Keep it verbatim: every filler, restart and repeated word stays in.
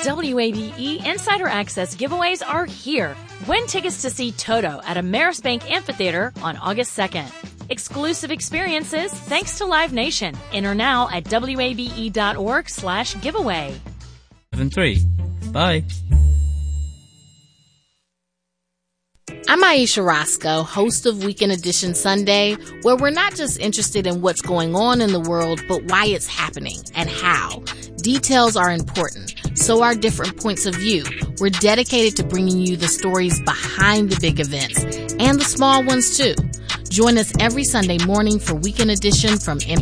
W A B E Insider Access giveaways are here. Win tickets to see Toto at Amerisbank Amphitheater on August second. Exclusive experiences thanks to Live Nation. Enter now at wabe.org slash giveaway. seven three. Bye. I'm Aisha Roscoe, host of Weekend Edition Sunday, where we're not just interested in what's going on in the world, but why it's happening and how. Details are important, so are different points of view. We're dedicated to bringing you the stories behind the big events and the small ones too. Join us every Sunday morning for Weekend Edition from